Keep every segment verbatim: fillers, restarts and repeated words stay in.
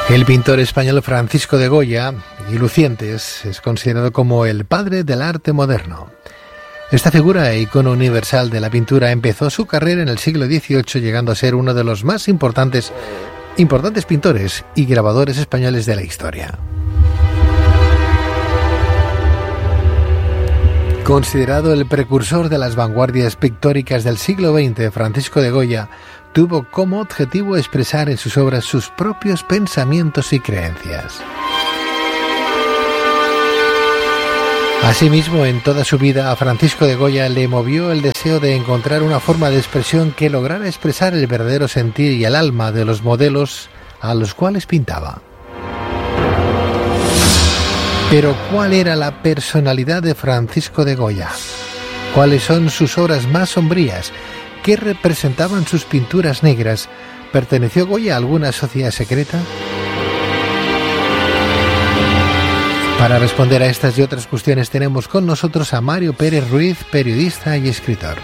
El pintor español Francisco de Goya y Lucientes es considerado como el padre del arte moderno. Esta figura e icono universal de la pintura empezó su carrera en el siglo dieciocho, llegando a ser uno de los más importantes, importantes pintores y grabadores españoles de la historia. Considerado el precursor de las vanguardias pictóricas del siglo veinte, Francisco de Goya tuvo como objetivo expresar en sus obras sus propios pensamientos y creencias. Asimismo, en toda su vida, a Francisco de Goya le movió el deseo de encontrar una forma de expresión que lograra expresar el verdadero sentir y el alma de los modelos a los cuales pintaba. Pero, ¿cuál era la personalidad de Francisco de Goya? ¿Cuáles son sus obras más sombrías? ¿Qué representaban sus pinturas negras? ¿Perteneció Goya a alguna sociedad secreta? Para responder a estas y otras cuestiones tenemos con nosotros a Mario Pérez Ruiz, periodista y escritor.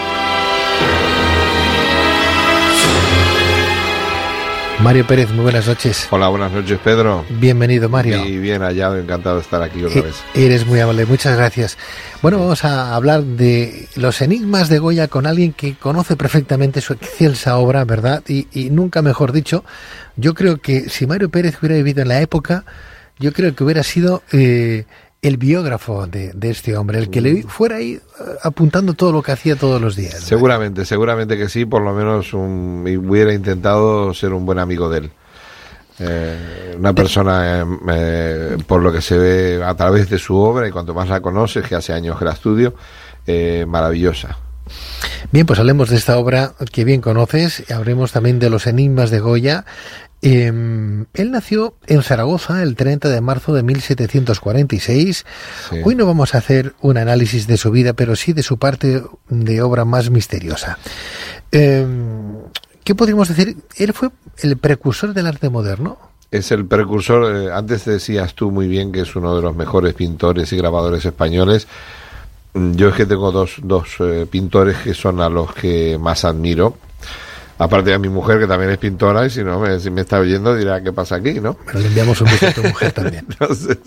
Mario Pérez, muy buenas noches. Hola, buenas noches, Pedro. Bienvenido, Mario. Y bien hallado, encantado de estar aquí otra e- vez. Eres muy amable, muchas gracias. Bueno, vamos a hablar de los enigmas de Goya con alguien que conoce perfectamente su excelsa obra, ¿verdad? Y, y nunca mejor dicho, yo creo que si Mario Pérez hubiera vivido en la época, yo creo que hubiera sido eh, el biógrafo de, de este hombre, el que le fuera ahí apuntando todo lo que hacía todos los días, ¿verdad? Seguramente, seguramente que sí, por lo menos un, hubiera intentado ser un buen amigo de él. Eh, una persona, eh, eh, por lo que se ve a través de su obra, y cuanto más la conoces, que hace años que la estudio, eh, maravillosa. Bien, pues hablemos de esta obra que bien conoces, y hablemos también de los enigmas de Goya. Eh, él nació en Zaragoza el treinta de marzo de mil setecientos cuarenta y seis. Sí. Hoy no vamos a hacer un análisis de su vida, pero sí de su parte de obra más misteriosa. Eh, ¿Qué podríamos decir? ¿Él fue el precursor del arte moderno? Es el precursor, eh, antes decías tú muy bien que es uno de los mejores pintores y grabadores españoles. Yo es que tengo dos, dos eh, pintores que son a los que más admiro. Aparte de mi mujer, que también es pintora, y si no, me, si me está oyendo, dirá, ¿qué pasa aquí, no? Pero le enviamos un beso a tu mujer también. Entonces,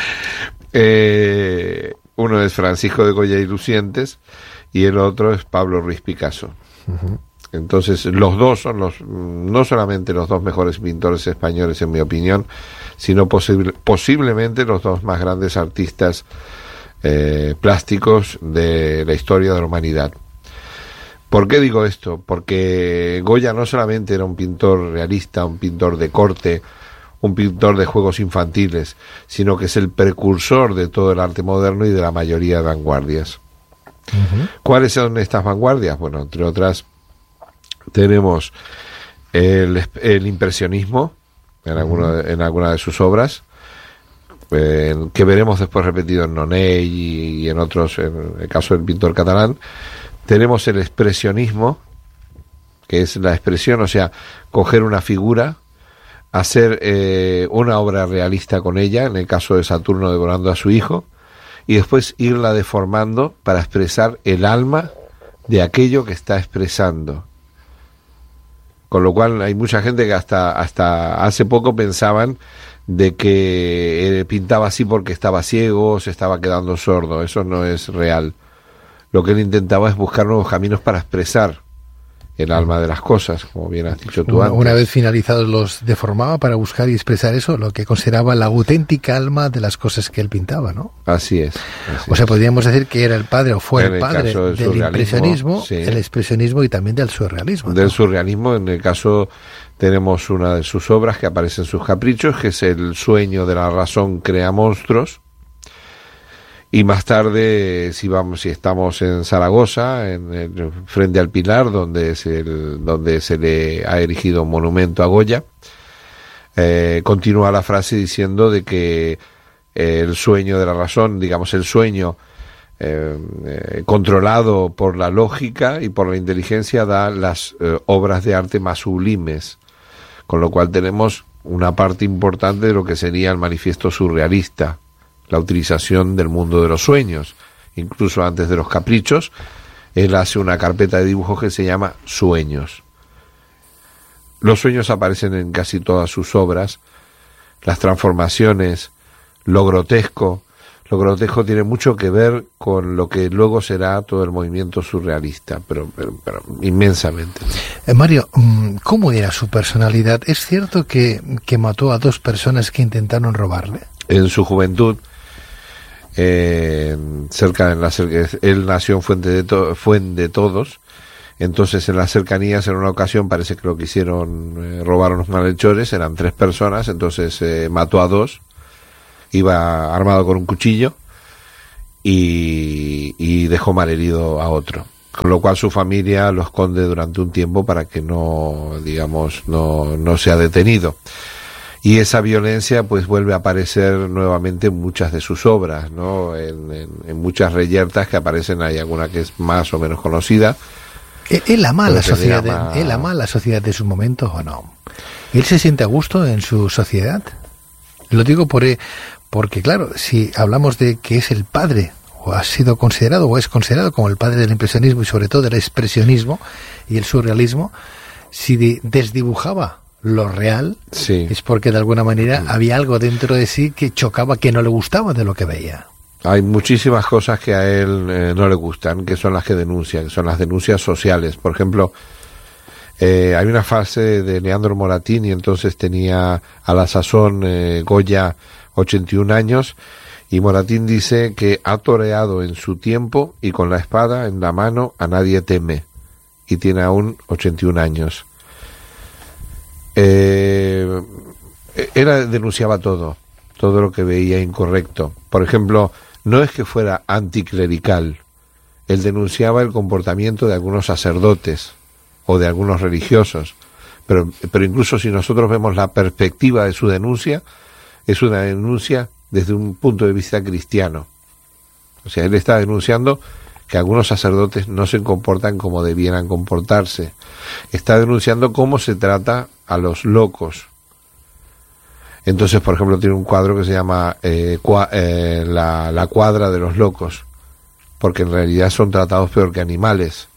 eh, uno es Francisco de Goya y Lucientes, y el otro es Pablo Ruiz Picasso. Uh-huh. Entonces, los dos son los, no solamente los dos mejores pintores españoles, en mi opinión, sino posible, posiblemente los dos más grandes artistas eh, plásticos de la historia de la humanidad. ¿Por qué digo esto? Porque Goya no solamente era un pintor realista, un pintor de corte, un pintor de juegos infantiles, sino que es el precursor de todo el arte moderno y de la mayoría de vanguardias. Uh-huh. ¿Cuáles son estas vanguardias? Bueno, entre otras, tenemos el, el impresionismo en, alguno, uh-huh. en alguna de sus obras, eh, que veremos después repetido en Nonet y, y en otros, en el caso del pintor catalán. Tenemos el expresionismo, que es la expresión, o sea, coger una figura, hacer eh, una obra realista con ella, en el caso de Saturno devorando a su hijo, y después irla deformando para expresar el alma de aquello que está expresando. Con lo cual hay mucha gente que hasta, hasta hace poco pensaban de que eh, pintaba así porque estaba ciego, se estaba quedando sordo. Eso no es real. Lo que él intentaba es buscar nuevos caminos para expresar el alma de las cosas, como bien has dicho tú una, antes. Una vez finalizados los deformaba para buscar y expresar eso, lo que consideraba la auténtica alma de las cosas que él pintaba, ¿no? Así es. Así o sea, es. podríamos decir que era el padre o fue en el padre del, del impresionismo, sí. el expresionismo y también del surrealismo. Del ¿no? surrealismo, en el caso tenemos una de sus obras que aparece en sus caprichos, que es El sueño de la razón crea monstruos. Y más tarde, si vamos, si estamos en Zaragoza, en, en, frente al Pilar, donde es el, donde se le ha erigido un monumento a Goya, eh, continúa la frase diciendo de que eh, el sueño de la razón, digamos el sueño eh, eh, controlado por la lógica y por la inteligencia, da las eh, obras de arte más sublimes, con lo cual tenemos una parte importante de lo que sería el manifiesto surrealista, la utilización del mundo de los sueños. Incluso antes de los caprichos, él hace una carpeta de dibujos que se llama Sueños. Los sueños aparecen en casi todas sus obras, las transformaciones, lo grotesco. Lo grotesco tiene mucho que ver con lo que luego será todo el movimiento surrealista, pero, pero, pero inmensamente. Eh, Mario, ¿cómo era su personalidad? ¿Es cierto que, que mató a dos personas que intentaron robarle? En su juventud, eh, cerca de la, él nació en Fuente de, to, Fuente de Todos, entonces en las cercanías, en una ocasión, parece que lo quisieron eh, robar unos malhechores, eran tres personas, entonces eh, mató a dos. Iba armado con un cuchillo y, y dejó malherido a otro, con lo cual su familia lo esconde durante un tiempo para que no, digamos, no, no sea detenido. Y esa violencia pues vuelve a aparecer nuevamente en muchas de sus obras, ¿no? En, en, en muchas reyertas que aparecen, hay alguna que es más o menos conocida. ¿Él ama la sociedad, llama... ¿Él ama la sociedad de sus momentos o no? ¿Él se siente a gusto en su sociedad? Lo digo por... Porque, claro, si hablamos de que es el padre, o ha sido considerado, o es considerado como el padre del impresionismo y sobre todo del expresionismo y el surrealismo, si de, desdibujaba lo real, sí, es porque de alguna manera sí. había algo dentro de sí que chocaba, que no le gustaba de lo que veía. Hay muchísimas cosas que a él eh, no le gustan, que son las que denuncia, que son las denuncias sociales. Por ejemplo, eh, hay una fase de Leandro Moratín, y entonces tenía a la sazón eh, Goya ochenta y un años, y Moratín dice que ha toreado en su tiempo y con la espada en la mano a nadie teme, y tiene aún ochenta y un años. Eh, era, denunciaba todo, todo lo que veía incorrecto. Por ejemplo, no es que fuera anticlerical, él denunciaba el comportamiento de algunos sacerdotes o de algunos religiosos, pero, pero incluso si nosotros vemos la perspectiva de su denuncia, es una denuncia desde un punto de vista cristiano. O sea, él está denunciando que algunos sacerdotes no se comportan como debieran comportarse. Está denunciando cómo se trata a los locos. Entonces, por ejemplo, tiene un cuadro que se llama eh, cua, eh, la, la cuadra de los locos, porque en realidad son tratados peor que animales.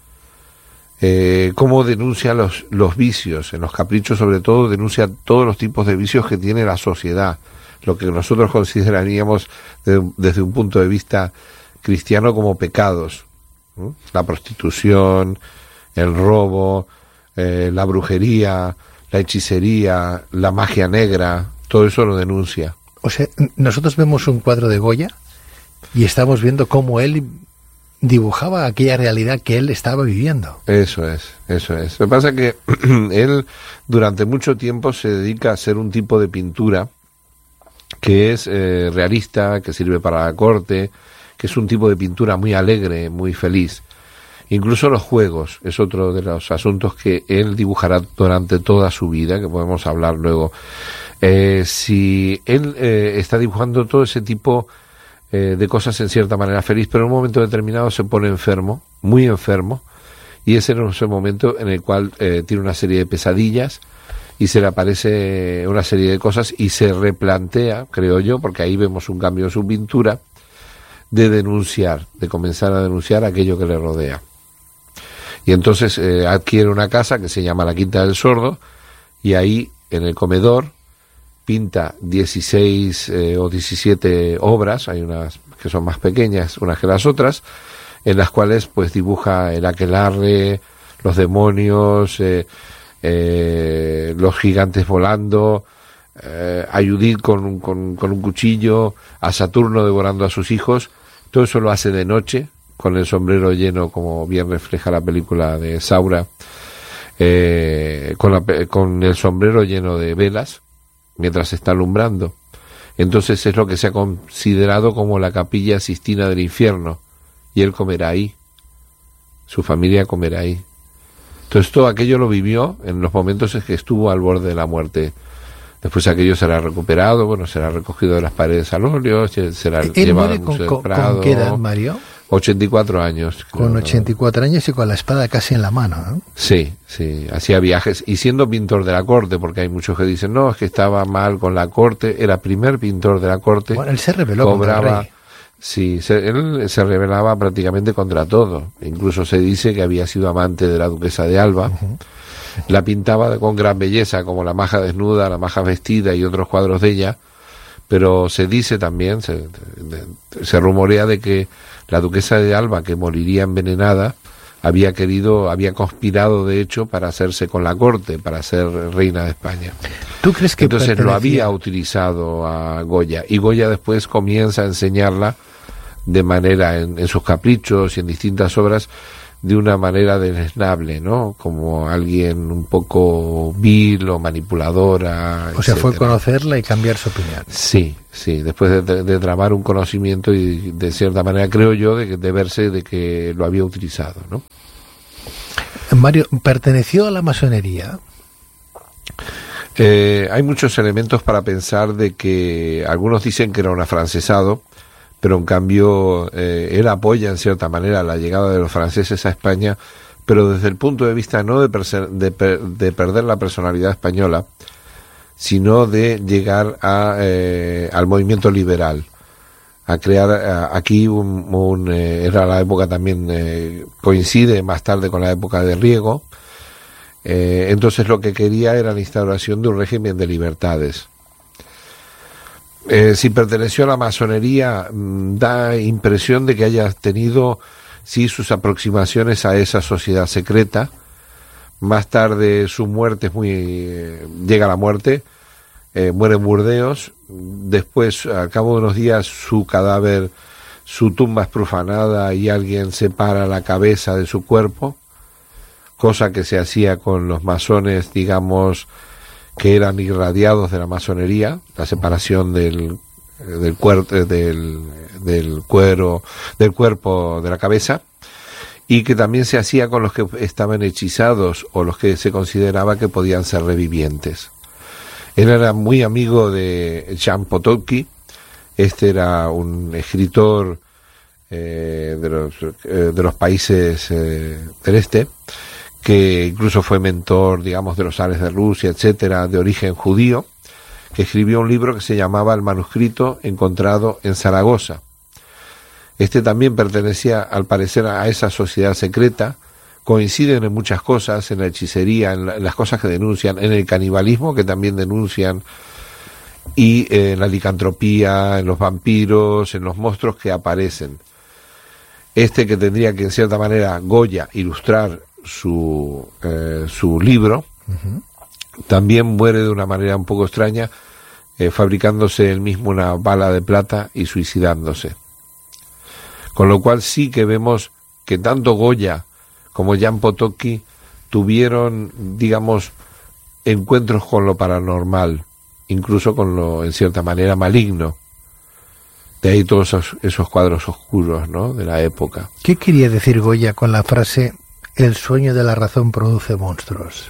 Eh, cómo denuncia los, los vicios, en los caprichos sobre todo, denuncia todos los tipos de vicios que tiene la sociedad, lo que nosotros consideraríamos de, desde un punto de vista cristiano como pecados, ¿no? La prostitución, el robo, eh, la brujería, la hechicería, la magia negra, todo eso lo denuncia. O sea, nosotros vemos un cuadro de Goya y estamos viendo cómo él dibujaba aquella realidad que él estaba viviendo. Eso es, eso es. Lo que pasa es que él durante mucho tiempo se dedica a hacer un tipo de pintura que es eh, realista, que sirve para la corte, que es un tipo de pintura muy alegre, muy feliz. Incluso los juegos es otro de los asuntos que él dibujará durante toda su vida, que podemos hablar luego. Eh, si él eh, está dibujando todo ese tipo eh, de cosas en cierta manera feliz, pero en un momento determinado se pone enfermo, muy enfermo, y ese es el momento en el cual eh, tiene una serie de pesadillas y se le aparece una serie de cosas y se replantea, creo yo, porque ahí vemos un cambio en su pintura, de denunciar, de comenzar a denunciar aquello que le rodea. Y entonces eh, adquiere una casa que se llama la Quinta del Sordo, y ahí en el comedor pinta dieciséis eh, o diecisiete obras, hay unas que son más pequeñas unas que las otras, en las cuales pues dibuja el aquelarre, los demonios, eh, eh, los gigantes volando, eh, a Judith con un, con, con un cuchillo, a Saturno devorando a sus hijos. Todo eso lo hace de noche, con el sombrero lleno, como bien refleja la película de Saura, eh, con, la, con el sombrero lleno de velas, mientras se está alumbrando. Entonces es lo que se ha considerado como la capilla Sistina del infierno, y él comerá ahí, su familia comerá ahí. Entonces todo aquello lo vivió en los momentos en que estuvo al borde de la muerte. Después aquello será recuperado, bueno, será recogido de las paredes al óleo, será llevado al Museo del Prado. ¿Con qué edad, Mario? ochenta y cuatro años. Con creo, ochenta y cuatro ¿no? años y con la espada casi en la mano, ¿no? Sí, sí, hacía viajes, y siendo pintor de la corte, porque hay muchos que dicen, no, es que estaba mal con la corte, era primer pintor de la corte. Bueno, él se rebeló cobraba, contra el rey. Sí, se, él se rebelaba prácticamente contra todo. Incluso se dice que había sido amante de la duquesa de Alba. Uh-huh. La pintaba con gran belleza, como La maja desnuda, La maja vestida y otros cuadros de ella, pero se dice también, se, se rumorea de que la duquesa de Alba, que moriría envenenada, había querido, había conspirado de hecho para hacerse con la corte, para ser reina de España. ¿Tú crees que entonces pertenecía... lo había utilizado a Goya, y Goya después comienza a enseñarla de manera, en, en sus caprichos y en distintas obras, de una manera deleznable, ¿no? Como alguien un poco vil o manipuladora. O sea, etcétera. fue conocerla y cambiar su opinión. Sí, sí, después de, de, de tramar un conocimiento y de cierta manera, creo yo, de, de verse de que lo había utilizado, ¿no? Mario, ¿perteneció a la masonería? Eh, hay muchos elementos para pensar de que algunos dicen que era un afrancesado, pero en cambio eh, él apoya en cierta manera la llegada de los franceses a España, pero desde el punto de vista no de, perse- de, per- de perder la personalidad española, sino de llegar a, eh, al movimiento liberal, a crear a, aquí un, un eh, era la época también, eh, coincide más tarde con la época de Riego, eh, entonces lo que quería era la instauración de un régimen de libertades. Eh, si perteneció a la masonería, mmm, da impresión de que haya tenido, sí, sus aproximaciones a esa sociedad secreta. Más tarde su muerte es muy... Eh, llega la muerte, eh, muere en Burdeos. Después, al cabo de unos días, su cadáver, su tumba es profanada y alguien separa la cabeza de su cuerpo, cosa que se hacía con los masones, digamos, que eran irradiados de la masonería, la separación del del cuerpo del, del cuero del cuerpo de la cabeza, y que también se hacía con los que estaban hechizados o los que se consideraba que podían ser revivientes. Él era muy amigo de Jean Potocki. Este era un escritor eh, de los eh, de los países eh, del este, que incluso fue mentor, digamos, de los zares de Rusia, etcétera, de origen judío, que escribió un libro que se llamaba El manuscrito encontrado en Zaragoza. Este también pertenecía, al parecer, a esa sociedad secreta. Coinciden en muchas cosas, en la hechicería, en, la, en las cosas que denuncian, en el canibalismo, que también denuncian, y eh, en la licantropía, en los vampiros, en los monstruos que aparecen. Este que tendría que, en cierta manera, Goya ilustrar su eh, su libro, uh-huh. También muere de una manera un poco extraña, eh, fabricándose él mismo una bala de plata y suicidándose. Con lo cual sí que vemos que tanto Goya como Jean Potocki tuvieron, digamos, encuentros con lo paranormal, incluso con lo, en cierta manera, maligno. De ahí todos esos, esos cuadros oscuros, ¿no?, de la época. ¿Qué quería decir Goya con la frase "el sueño de la razón produce monstruos"?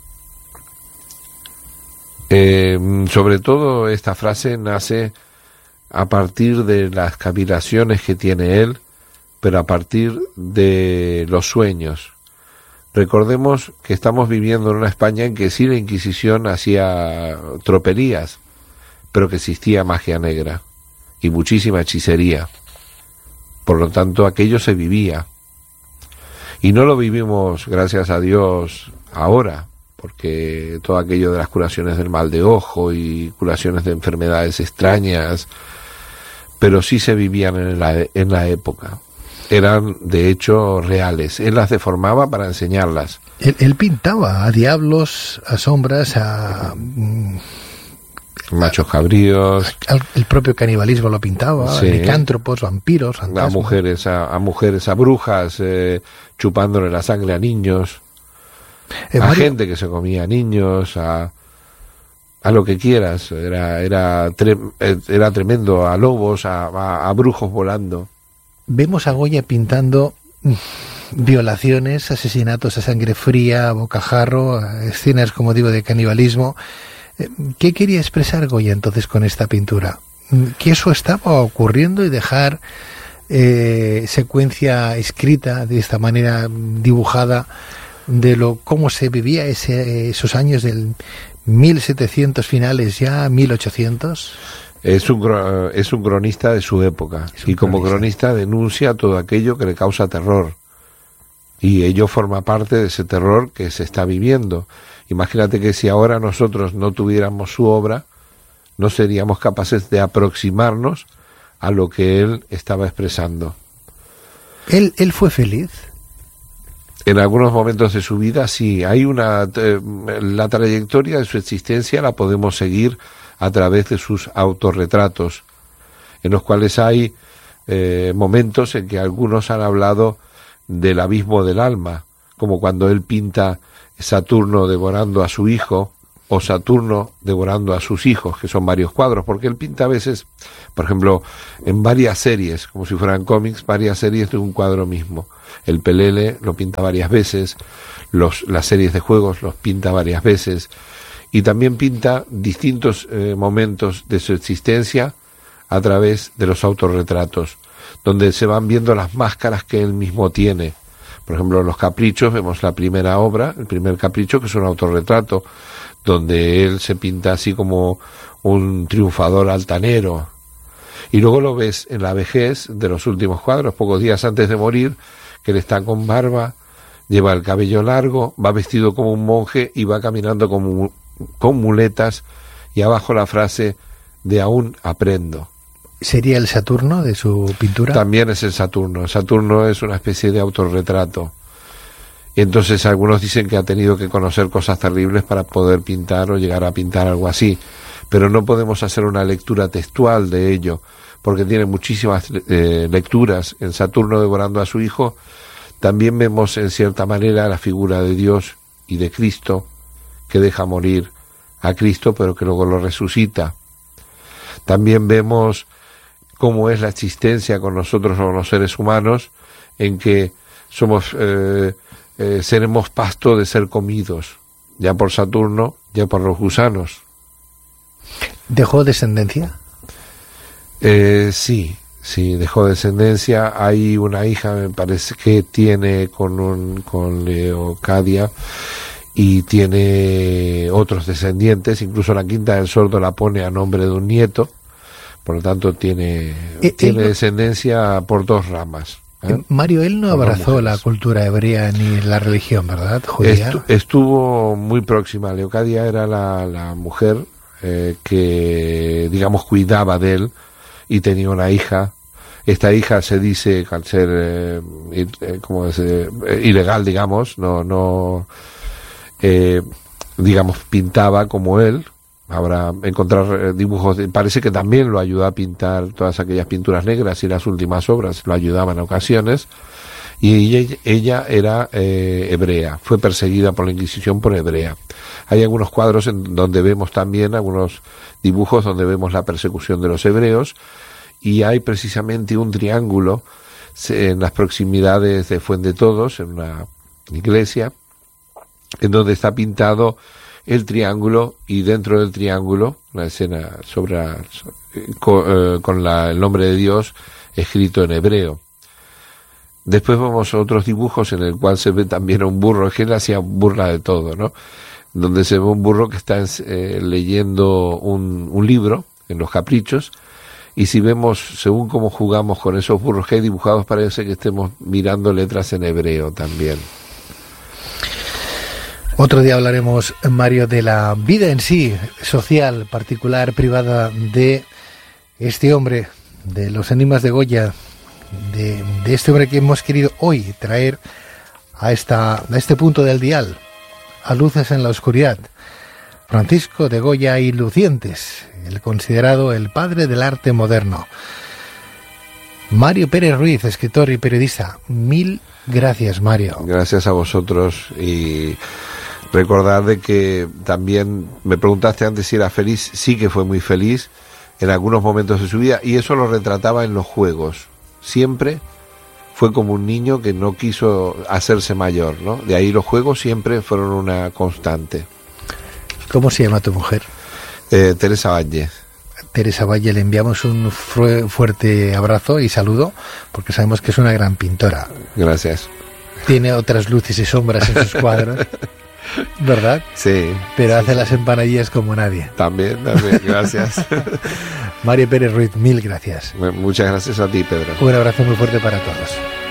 Eh, sobre todo esta frase nace a partir de las cavilaciones que tiene él, pero a partir de los sueños. Recordemos que estamos viviendo en una España en que sí la Inquisición hacía tropelías, pero que existía magia negra y muchísima hechicería. Por lo tanto, aquello se vivía. Y no lo vivimos, gracias a Dios, ahora, porque todo aquello de las curaciones del mal de ojo y curaciones de enfermedades extrañas, pero sí se vivían en la, en la época. Eran, de hecho, reales. Él las deformaba para enseñarlas. Él, él pintaba a diablos, a sombras, a... machos cabríos. Al, el propio canibalismo lo pintaba, sí. Licántropos, vampiros, fantasmas. A mujeres, a, a mujeres, a brujas, eh, chupándole la sangre a niños. Eh, a Mario... gente que se comía a niños, a... a lo que quieras. Era, era, tre... era tremendo. A lobos, a, a, a brujos volando. Vemos a Goya pintando violaciones, asesinatos a sangre fría, a bocajarro, escenas, como digo, de canibalismo. ¿Qué quería expresar Goya entonces con esta pintura? Que eso estaba ocurriendo y dejar eh, secuencia escrita de esta manera dibujada de lo cómo se vivía ese, esos años del mil setecientos finales ya, mil ochocientos. Es un, es un cronista de su época y como cronista. cronista denuncia todo aquello que le causa terror Y ello forma parte de ese terror que se está viviendo. Imagínate que si ahora nosotros no tuviéramos su obra, no seríamos capaces de aproximarnos a lo que él estaba expresando. ¿Él, él fue feliz? En algunos momentos de su vida sí. Hay una eh, la trayectoria de su existencia la podemos seguir a través de sus autorretratos, en los cuales hay eh, momentos en que algunos han hablado del abismo del alma, como cuando él pinta Saturno devorando a su hijo, o Saturno devorando a sus hijos, que son varios cuadros, porque él pinta a veces, por ejemplo, en varias series, como si fueran cómics, varias series de un cuadro mismo. El Pelele lo pinta varias veces, los, las series de juegos los pinta varias veces, y también pinta distintos eh, momentos de su existencia a través de los autorretratos, donde se van viendo las máscaras que él mismo tiene. Por ejemplo, en Los Caprichos vemos la primera obra, el primer capricho, que es un autorretrato, donde él se pinta así como un triunfador altanero. Y luego lo ves en la vejez de los últimos cuadros, pocos días antes de morir, que él está con barba, lleva el cabello largo, va vestido como un monje y va caminando con, con muletas, y abajo la frase de aún aprendo. ¿Sería el Saturno de su pintura? También es el Saturno. Saturno es una especie de autorretrato. Y entonces algunos dicen que ha tenido que conocer cosas terribles para poder pintar o llegar a pintar algo así. Pero no podemos hacer una lectura textual de ello, porque tiene muchísimas eh, lecturas. En Saturno devorando a su hijo también vemos en cierta manera la figura de Dios y de Cristo, que deja morir a Cristo pero que luego lo resucita. También vemos cómo es la existencia con nosotros los seres humanos, en que somos eh, eh, seremos pasto de ser comidos, ya por Saturno, ya por los gusanos. ¿Dejó descendencia? Eh, sí, sí, dejó descendencia. Hay una hija, me parece, que tiene con, un, con Leocadia, y tiene otros descendientes, incluso la Quinta del Sordo la pone a nombre de un nieto. Por lo tanto, tiene, eh, tiene él, descendencia por dos ramas. ¿eh? Mario, él no abrazó la cultura hebrea ni la religión, ¿verdad? Judía. Estu, estuvo muy próxima. Leocadia era la, la mujer eh, que, digamos, cuidaba de él, y tenía una hija. Esta hija se dice, al ser eh, eh, como es, eh, ilegal, digamos, no, no eh, digamos, pintaba como él. Habrá encontrar dibujos, parece que también lo ayudó a pintar todas aquellas pinturas negras, y las últimas obras lo ayudaban a ocasiones. Y ella, ella era eh, hebrea, fue perseguida por la Inquisición por hebrea. Hay algunos cuadros en donde vemos también, algunos dibujos donde vemos la persecución de los hebreos, y hay precisamente un triángulo en las proximidades de Fuendetodos, en una iglesia, en donde está pintado el triángulo, y dentro del triángulo una escena sobre con, eh, con la, el nombre de Dios escrito en hebreo. Después vemos otros dibujos en el cual se ve también un burro, es que él hacía burla de todo, ¿no? Donde se ve un burro que está eh, leyendo un, un libro en Los Caprichos, y si vemos, según cómo jugamos con esos burros que hay dibujados, parece que estemos mirando letras en hebreo también. Otro día hablaremos, Mario, de la vida en sí, social, particular, privada, de este hombre, de los enigmas de Goya, de, de este hombre que hemos querido hoy traer a, esta, a este punto del dial, a luces en la oscuridad. Francisco de Goya y Lucientes, el considerado el padre del arte moderno. Mario Pérez Ruiz, escritor y periodista, mil gracias, Mario. Gracias a vosotros, y recordar de que también me preguntaste antes si era feliz. Sí que fue muy feliz en algunos momentos de su vida, y eso lo retrataba en los juegos. Siempre fue como un niño que no quiso hacerse mayor, ¿no? De ahí los juegos siempre fueron una constante. ¿Cómo se llama tu mujer? Eh, Teresa Valle. Teresa Valle, le enviamos un fu- fuerte abrazo y saludo, porque sabemos que es una gran pintora. Gracias. Tiene otras luces y sombras en sus cuadros, ¿verdad? Sí. Pero sí, hace sí. las empanadillas como nadie. También, también, gracias. Mario Pérez Ruiz, mil gracias. Muchas gracias a ti, Pedro. Un abrazo muy fuerte para todos.